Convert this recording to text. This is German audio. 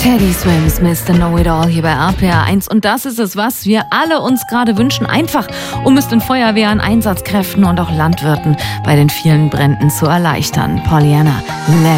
Teddy Swims, Mr. Know-It-All hier bei RPR1. Und das ist es, was wir alle uns gerade wünschen. Einfach, um es den Feuerwehren, Einsatzkräften und auch Landwirten bei den vielen Bränden zu erleichtern. Pollyanna,